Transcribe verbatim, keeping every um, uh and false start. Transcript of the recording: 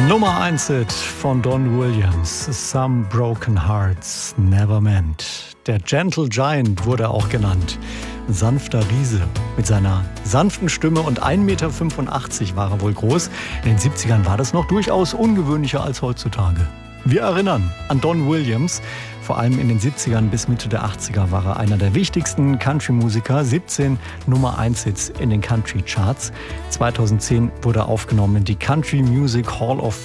Nummer eins Hit von Don Williams, Some Broken Hearts Never Meant. Der Gentle Giant wurde er auch genannt. Ein sanfter Riese. Mit seiner sanften Stimme und ein Meter fünfundachtzig war er wohl groß. In den siebzigern war das noch durchaus ungewöhnlicher als heutzutage. Wir erinnern an Don Williams. Vor allem in den siebzigern bis Mitte der achtziger war er einer der wichtigsten Country-Musiker. siebzehn Nummer eins Hits in den Country-Charts. zweitausendzehn wurde er aufgenommen in die Country Music Hall of